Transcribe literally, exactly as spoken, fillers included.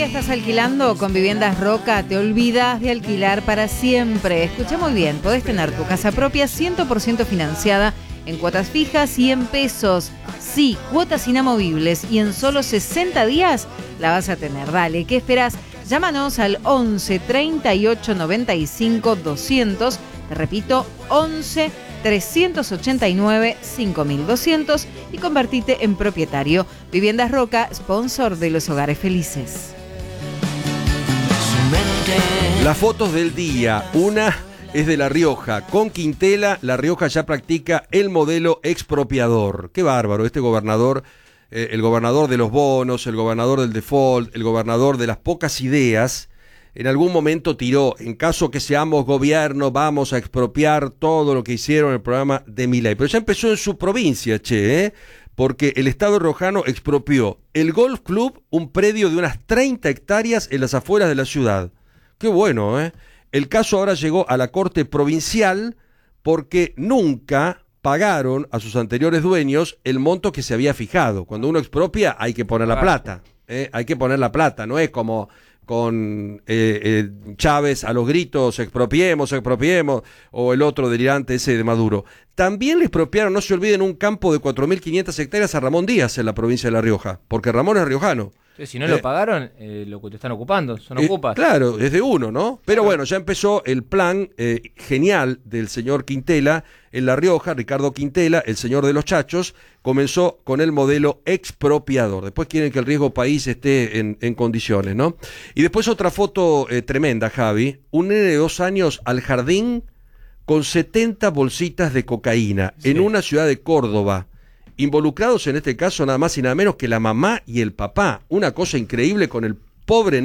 ¿Todavía estás alquilando? Con Viviendas Roca te olvidas de alquilar para siempre. Escucha muy bien, podés tener tu casa propia cien por ciento financiada en cuotas fijas y en pesos. Sí, cuotas inamovibles y en solo sesenta días la vas a tener. Dale, ¿qué esperás? Llámanos al once treinta y ocho noventa y cinco doscientos. Te repito, once trescientos ochenta y nueve cinco mil doscientos y convertite en propietario. Viviendas Roca, sponsor de los hogares felices. Las fotos del día. Una es de La Rioja. Con Quintela, La Rioja ya practica el modelo expropiador. Qué bárbaro, este gobernador, eh, el gobernador de los bonos, el gobernador del default, el gobernador de las pocas ideas. En algún momento tiró, en caso que seamos gobierno, vamos a expropiar todo lo que hicieron en el programa de Milei. Pero ya empezó en su provincia, che, ¿eh? Porque el Estado riojano expropió el Golf Club, un predio de unas treinta hectáreas en las afueras de la ciudad. Qué bueno, ¿eh? El caso ahora llegó a la Corte Provincial porque nunca pagaron a sus anteriores dueños el monto que se había fijado. Cuando uno expropia hay que poner la plata, ¿eh? Hay que poner la plata, no es como con eh, eh, Chávez a los gritos, expropiemos, expropiemos, o el otro delirante ese de Maduro. También le expropiaron, no se olviden, un campo de cuatro mil quinientas hectáreas a Ramón Díaz en la provincia de La Rioja, porque Ramón es riojano. Entonces, si no eh, lo pagaron, eh, lo que te están ocupando, son eh, ocupas. Claro, es de uno, ¿no? Pero bueno, ya empezó el plan eh, genial del señor Quintela en La Rioja, Ricardo Quintela, el señor de los chachos, comenzó con el modelo expropiador. Después quieren que el riesgo país esté en, en condiciones, ¿no? Y después otra foto eh, tremenda, Javi. Un nene de dos años al jardín con setenta bolsitas de cocaína, sí, en una ciudad de Córdoba. Involucrados en este caso nada más y nada menos que la mamá y el papá. Una cosa increíble con el pobre